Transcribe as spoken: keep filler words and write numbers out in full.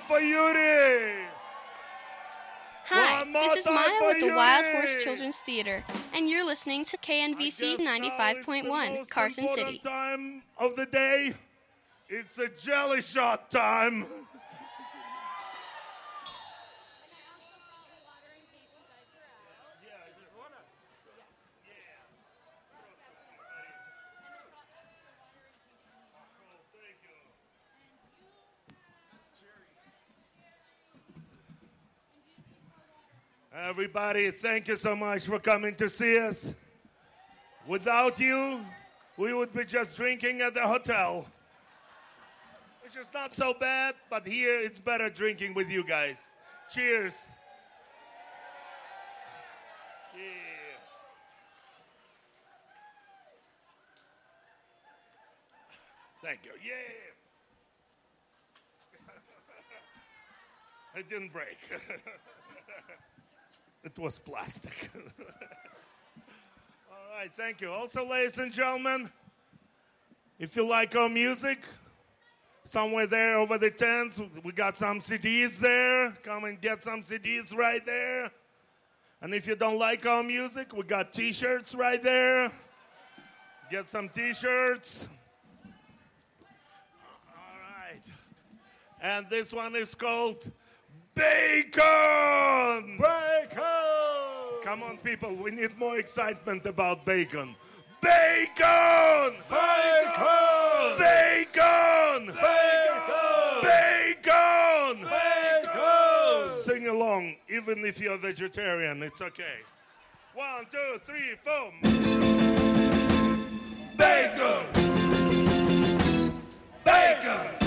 for Yuri! Hi, One more this is time Maya for with the Yuri! Wild Horse Children's Theater, and you're listening to K N V I C guess ninety-five point now it's one, the most Carson important City. time of the day. It's a jelly shot time. Everybody, thank you so much for coming to see us. Without you, we would be just drinking at the hotel. Which is not so bad, but here it's better drinking with you guys. Cheers. Yeah. Thank you. Yeah. It didn't break. It was plastic. All right, thank you. Also, ladies and gentlemen, if you like our music, somewhere there over the tents, we got some C Ds there. Come and get some C Ds right there. And if you don't like our music, we got T-shirts right there. Get some T-shirts. All right. And this one is called Bacon! Bacon! Come on, people, we need more excitement about bacon. Bacon! Bacon! Bacon! Bacon! Bacon! Bacon! Sing along, even if you're vegetarian, it's okay. One, two, three, four. Bacon! Bacon!